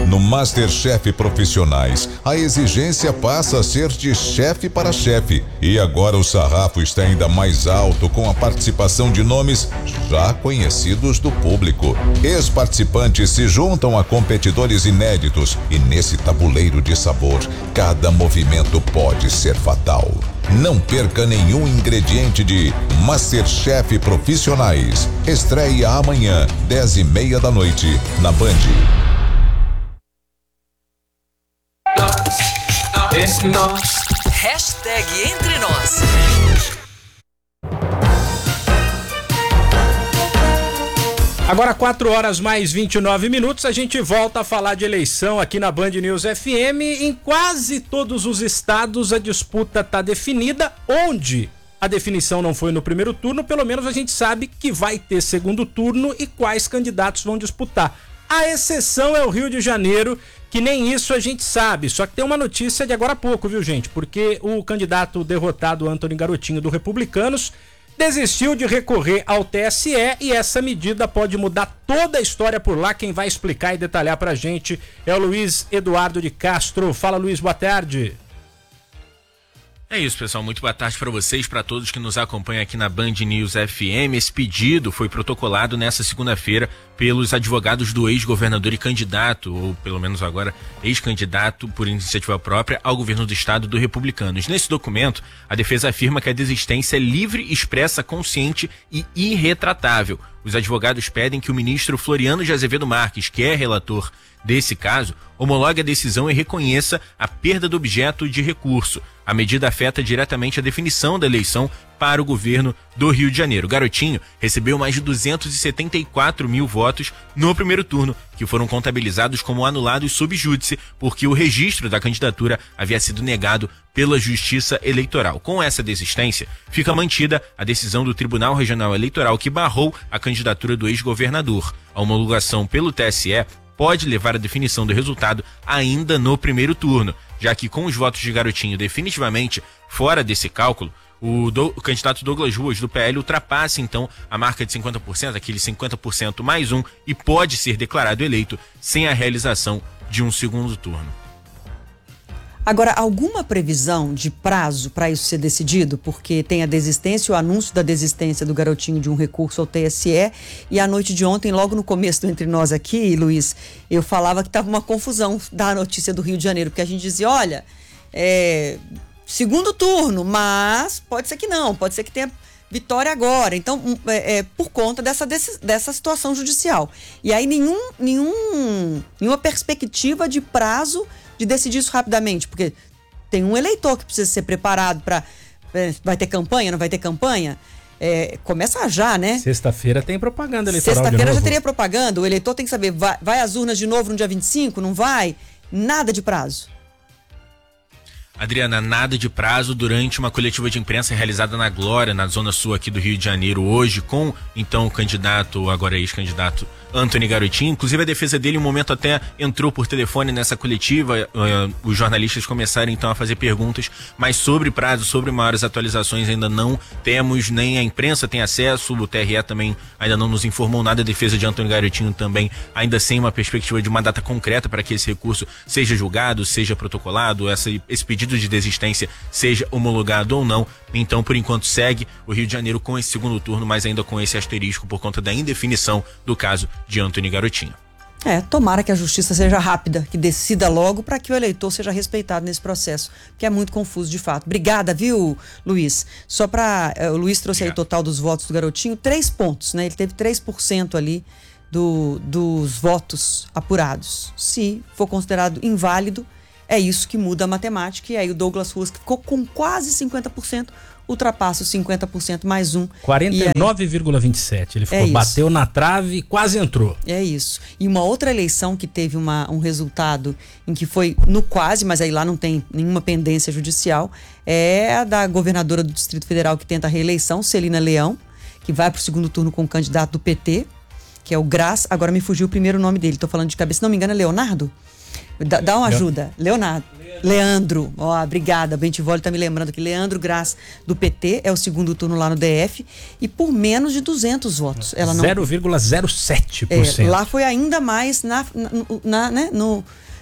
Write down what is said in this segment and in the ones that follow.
No MasterChef Profissionais, a exigência passa a ser de chefe para chefe. E agora o sarrafo está ainda mais alto com a participação de nomes já conhecidos do público. Ex-participantes se juntam a competidores inéditos e nesse tabuleiro de sabor, cada movimento pode ser fatal. Não perca nenhum ingrediente de MasterChef Profissionais. Estreia amanhã, 10:30 da noite, na Band. Hashtag Entre Nós. Agora 4h mais 29, a gente volta a falar de eleição aqui na Band News FM. Em quase todos os estados a disputa está definida. Onde a definição não foi no primeiro turno, pelo menos a gente sabe que vai ter segundo turno e quais candidatos vão disputar. A exceção é o Rio de Janeiro, que nem isso a gente sabe. Só que tem uma notícia de agora há pouco, viu, gente? Porque o candidato derrotado, Antony Garotinho, do Republicanos, desistiu de recorrer ao TSE e essa medida pode mudar toda a história por lá. Quem vai explicar e detalhar pra gente é o Luiz Eduardo de Castro. Fala, Luiz, boa tarde. É isso, pessoal. Muito boa tarde para vocês, para todos que nos acompanham aqui na Band News FM. Esse pedido foi protocolado nessa segunda-feira pelos advogados do ex-governador e candidato, ou pelo menos agora ex-candidato por iniciativa própria ao governo do estado do Republicanos. Nesse documento, a defesa afirma que a desistência é livre, expressa, consciente e irretratável. Os advogados pedem que o ministro Floriano de Azevedo Marques, que é relator desse caso, homologue a decisão e reconheça a perda do objeto de recurso. A medida afeta diretamente a definição da eleição para o governo do Rio de Janeiro. Garotinho recebeu mais de 274 mil votos no primeiro turno, que foram contabilizados como anulados sub júdice, porque o registro da candidatura havia sido negado pela Justiça Eleitoral. Com essa desistência, fica mantida a decisão do Tribunal Regional Eleitoral que barrou a candidatura do ex-governador. A homologação pelo TSE pode levar à definição do resultado ainda no primeiro turno, já que com os votos de Garotinho definitivamente fora desse cálculo, o candidato Douglas Ruas, do PL, ultrapassa então a marca de 50%, aquele 50% mais um, e pode ser declarado eleito sem a realização de um segundo turno. Agora, alguma previsão de prazo para isso ser decidido? Porque tem a desistência, o anúncio da desistência do Garotinho de um recurso ao TSE, e à noite de ontem, logo no começo do Entre Nós aqui, Luiz, eu falava que estava uma confusão da notícia do Rio de Janeiro, porque a gente dizia, olha, segundo turno, mas pode ser que não, pode ser que tenha vitória agora. Então, por conta dessa situação judicial. E aí nenhuma perspectiva de prazo de decidir isso rapidamente, porque tem um eleitor que precisa ser preparado para... vai ter campanha, não vai ter campanha? Começa já, né? Sexta-feira tem propaganda eleitoral. Sexta-feira já teria propaganda, o eleitor tem que saber, vai às urnas de novo no dia 25, não vai? Nada de prazo. Adriana, nada de prazo durante uma coletiva de imprensa realizada na Glória, na zona sul aqui do Rio de Janeiro hoje, com então o candidato, agora ex-candidato, Antony Garotinho. Inclusive a defesa dele, um momento até entrou por telefone nessa coletiva, os jornalistas começaram então a fazer perguntas, mas sobre prazo, sobre maiores atualizações ainda não temos, nem a imprensa tem acesso, o TRE também ainda não nos informou nada. A defesa de Antony Garotinho também ainda sem uma perspectiva de uma data concreta para que esse recurso seja julgado, seja protocolado, esse pedido de desistência seja homologado ou não. Então, por enquanto, segue o Rio de Janeiro com esse segundo turno, mas ainda com esse asterisco por conta da indefinição do caso de Antony Garotinho. Tomara que a justiça seja rápida, que decida logo para que o eleitor seja respeitado nesse processo, que é muito confuso de fato. Obrigada, viu, Luiz? Só para... o Luiz trouxe aí o total dos votos do Garotinho, 3 pontos, né? Ele teve 3% ali dos votos apurados. Se for considerado inválido, é isso que muda a matemática. E aí o Douglas Ruas, que ficou com quase 50%, ultrapassa os 50% mais um. 49,27. Ele bateu na trave e quase entrou. É isso. E uma outra eleição que teve um resultado em que foi no quase, mas aí lá não tem nenhuma pendência judicial, é a da governadora do Distrito Federal que tenta a reeleição, Celina Leão, que vai para o segundo turno com o candidato do PT, que é o Graça. Agora me fugiu o primeiro nome dele, estou falando de cabeça, se não me engano é Leonardo? Dá uma ajuda. Leandro, obrigada. Bentivoli tá me lembrando que Leandro Graz, do PT, é o segundo turno lá no DF e por menos de 200 votos. Ela não... 0,07%. Lá foi ainda mais no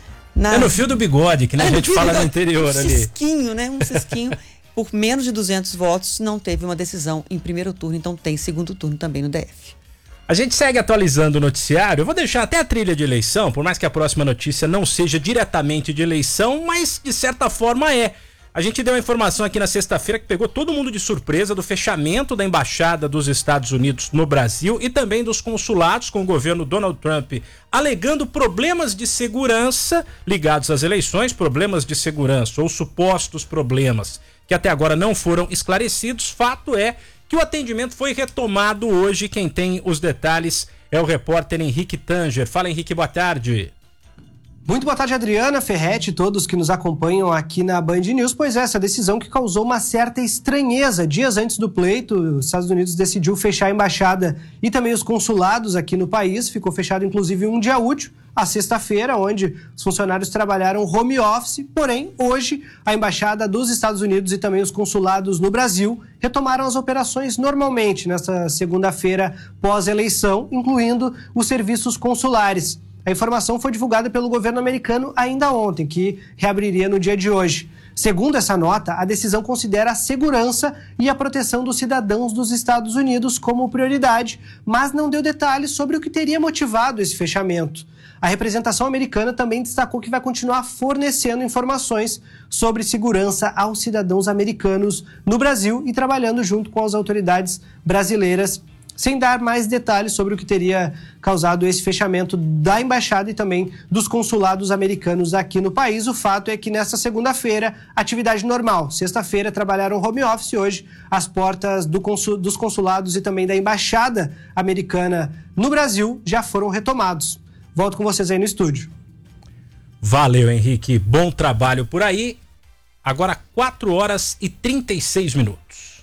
fio do bigode, que a gente fala no interior ali. Cisquinho, né? Um cisquinho. Por menos de 200 votos, não teve uma decisão em primeiro turno, então tem segundo turno também no DF. A gente segue atualizando o noticiário. Eu vou deixar até a trilha de eleição, por mais que a próxima notícia não seja diretamente de eleição, mas de certa forma é. A gente deu a informação aqui na sexta-feira que pegou todo mundo de surpresa do fechamento da embaixada dos Estados Unidos no Brasil e também dos consulados, com o governo Donald Trump alegando problemas de segurança ligados às eleições, problemas de segurança ou supostos problemas que até agora não foram esclarecidos. Fato é que o atendimento foi retomado hoje. Quem tem os detalhes é o repórter Henrique Tanger. Fala, Henrique, boa tarde. Muito boa tarde, Adriana, Ferretti, todos que nos acompanham aqui na Band News. Pois é, essa decisão que causou uma certa estranheza. Dias antes do pleito, os Estados Unidos decidiu fechar a embaixada e também os consulados aqui no país. Ficou fechado, inclusive, um dia útil, a sexta-feira, onde os funcionários trabalharam home office. Porém, hoje, a embaixada dos Estados Unidos e também os consulados no Brasil retomaram as operações normalmente nesta segunda-feira pós-eleição, incluindo os serviços consulares. A informação foi divulgada pelo governo americano ainda ontem, que reabriria no dia de hoje. Segundo essa nota, a decisão considera a segurança e a proteção dos cidadãos dos Estados Unidos como prioridade, mas não deu detalhes sobre o que teria motivado esse fechamento. A representação americana também destacou que vai continuar fornecendo informações sobre segurança aos cidadãos americanos no Brasil e trabalhando junto com as autoridades brasileiras, sem dar mais detalhes sobre o que teria causado esse fechamento da embaixada e também dos consulados americanos aqui no país. O fato é que nesta segunda-feira, atividade normal. Sexta-feira trabalharam home office, hoje as portas dos consulados e também da embaixada americana no Brasil já foram retomados. Volto com vocês aí no estúdio. Valeu, Henrique. Bom trabalho por aí. Agora 4 horas e 36 minutos.